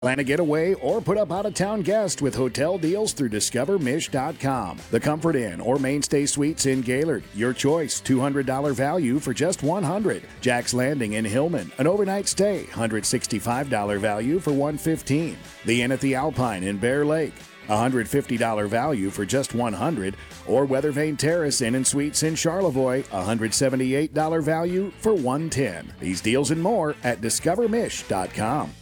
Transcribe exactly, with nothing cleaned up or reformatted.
Plan a getaway or put up out-of-town guest with hotel deals through discover mish dot com. The Comfort Inn or Mainstay Suites in Gaylord. Your choice, two hundred dollars value for just one hundred dollars. Jack's Landing in Hillman. An overnight stay, one hundred sixty-five dollars value for one hundred fifteen dollars. The Inn at the Alpine in Bear Lake. one hundred fifty dollars value for just one hundred dollars. Or Weathervane Terrace Inn and Suites in Charlevoix. one hundred seventy-eight dollars value for one hundred ten dollars. These deals and more at discover mish dot com.